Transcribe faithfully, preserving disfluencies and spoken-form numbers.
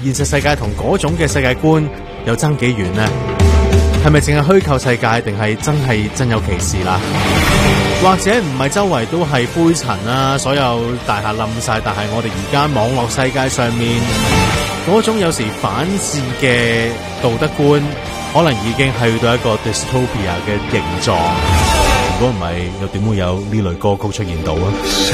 現實世界同嗰種嘅世界觀有爭幾遠呢？係咪淨係虛構世界，定係真係真有其事啦？或者唔係周圍都係灰塵啊，所有大廈冧晒，但係我哋而家網絡世界上面嗰種有時反智嘅道德觀，可能已經去到一個 dystopia 嘅形狀。如果唔係，又點會有呢類歌曲出現到啊？